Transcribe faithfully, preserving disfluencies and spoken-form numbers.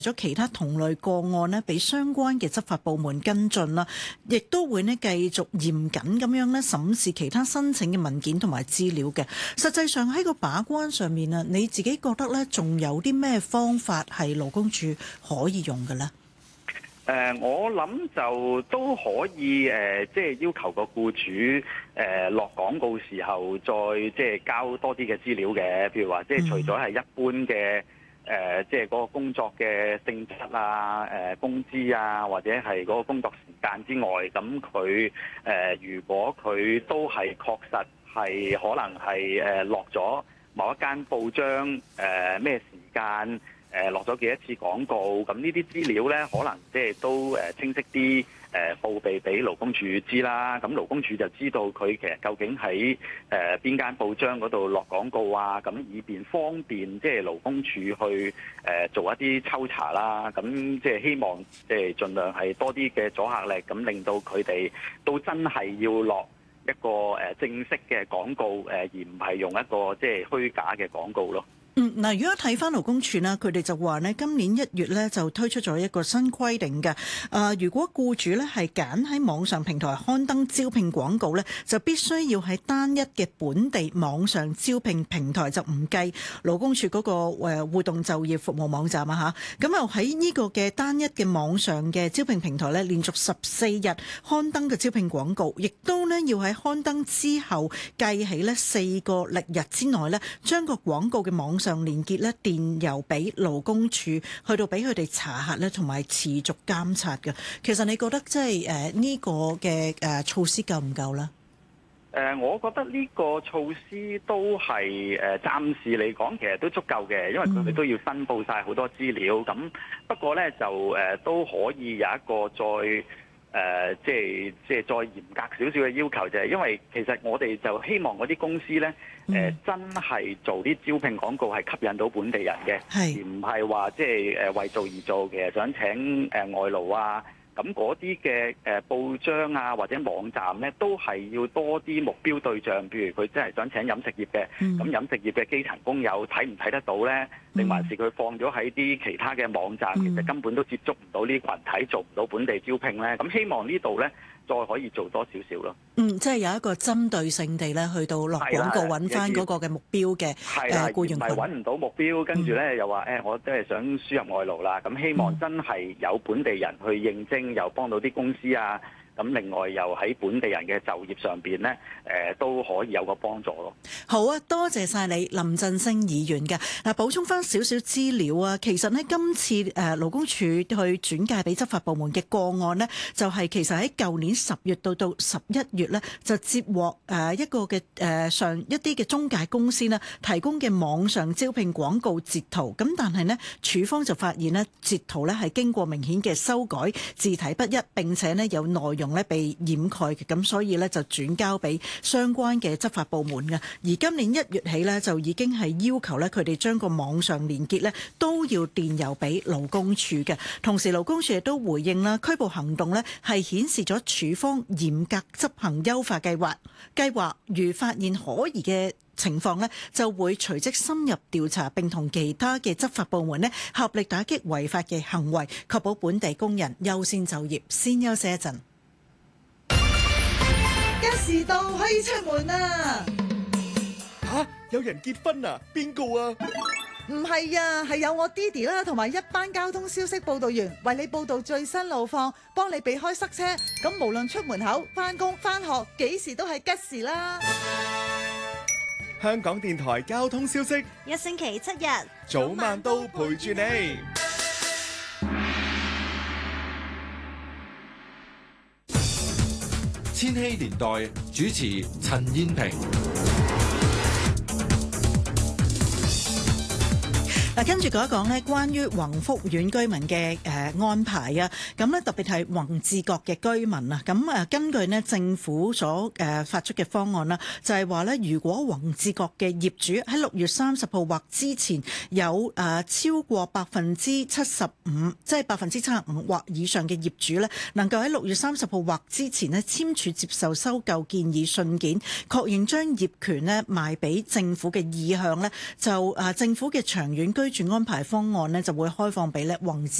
咗其他同類個案呢，俾相關嘅執法部門跟進啦，亦都會呢繼續嚴謹咁樣呢審視其他申請嘅文件同埋資料嘅。實際上喺個把關上面啊，你自己覺得呢仲有啲咩方法係勞工處可以用嘅呢？ 誒、呃，我諗就都可以誒、呃，即係要求個僱主誒落廣告時候再即係交多啲嘅資料嘅，譬如話即係除咗係一般嘅誒、呃，即係嗰個工作嘅性質啊、誒、呃、工資啊，或者係嗰個工作時間之外，咁佢誒如果佢都係確實係可能係誒落咗某一間報章誒咩、呃、時間。誒落咗幾多次廣告，咁呢啲資料咧，可能即係都誒清晰啲誒報備俾勞工處知啦。咁勞工處就知道佢其實究竟喺誒邊間報章嗰度落廣告啊，咁以便方便即係勞工處去誒做一啲抽查啦。咁即係希望即係盡量係多啲嘅阻嚇力，咁令到佢哋都真係要落一個誒正式嘅廣告，誒而唔係用一個即係虛假嘅廣告咯。 嗯，嗱，如果睇翻勞工處呢，佢哋就話呢，今年一月呢就推出咗一個新規定嘅。啊、呃，如果僱主呢係揀喺網上平台刊登招聘廣告呢，就必須要喺單一嘅本地網上招聘平台，就唔計勞工處嗰個誒互動就業服務網站啊嚇。咁又喺呢個嘅單一嘅網上嘅招聘平台呢，連續十四日刊登嘅招聘廣告，亦都呢要喺刊登之後計起呢四個歷日之內呢，將個廣告嘅網上連結咧電郵俾勞工處，去到俾佢哋查核咧，同埋持續監察嘅。其實你覺得即係誒呢個嘅誒措施夠唔夠咧？ 誒，我覺得呢個措施都係誒暫時嚟講，其實都足夠嘅，因為佢哋都要申報晒好多資料。咁不過咧就誒都可以有一個再誒、呃、即係即係再嚴格少少嘅要求，就係因為其實我哋就希望嗰啲公司咧。誒、呃、真係做啲招聘廣告係吸引到本地人嘅，而唔係話即係誒為做而做嘅，想請誒外勞啊。咁嗰啲嘅誒報章啊或者網站咧，都係要多啲目標對象，譬如佢真係想請飲食業嘅，咁、嗯、飲食業嘅基層工友睇唔睇得到咧？定、嗯、還是佢放咗喺啲其他嘅網站，其實根本都接觸唔到呢啲群體，做唔到本地招聘咧？咁希望呢度咧。再可以做多少少咯。嗯， 即係有一個針對性地咧，去到落廣告揾翻嗰個嘅目標嘅誒僱員群。係揾唔到目標，跟住咧又話誒、哎，我都係想輸入外勞啦。咁希望真係有本地人去應徵，又幫到啲公司啊。咁另外又喺本地人嘅就業上邊咧，誒都可以有個幫助咯。 好啊，多謝晒你林振昇議員嘅。嗱，補充翻少少資料啊，其實呢，今次誒勞工處去轉介俾執法部門嘅個案呢，就係、是、其實喺舊年十月到到十一月呢，就接獲誒一個嘅誒上一啲嘅中介公司呢提供嘅網上招聘廣告截圖，咁但係呢，處方就發現呢截圖呢係經過明顯嘅修改，字體不一，並且呢有內容咧被掩蓋嘅，咁所以咧就轉交俾相關嘅執法部門嘅。而今年一月起咧，就已經係要求咧佢哋將個網上連結咧都要電郵俾勞工處嘅。同時勞工處亦都回應啦，拘捕行動咧係顯示咗處方嚴格執行優化計劃。計劃如發現可疑嘅情況呢，就會隨即深入調查，並同其他嘅執法部門呢合力打擊違法嘅行為，確保本地工人優先就業。先休息一陣。 一時到可以出門啦！ 吓，有人結婚啊？邊個啊？ 唔係啊，係有我爹哋啦，同埋一班交通消息報道員為你報道最新路況，幫你避開塞車。咁無論出門口、翻工、翻學，幾時都係吉時啦！ 香港電台交通消息， 一星期七日， 早晚都陪住你。 千禧年代主持陳燕萍。 嗱，跟住講一講咧，關於宏福苑居民嘅誒安排啊，咁咧特別係宏志閣嘅居民啊，咁誒根據咧政府所誒發出嘅方案啦，就係話咧，如果宏志閣嘅業主喺六月三十號或之前有誒超過百分之七十五，即係百分之七十五或以上嘅業主咧，能夠喺六月三十號或之前咧簽署接受收購建議信件，確認將業權咧賣俾政府嘅意向咧，就誒政府嘅長遠居居住安排方案呢，就會開放俾咧宏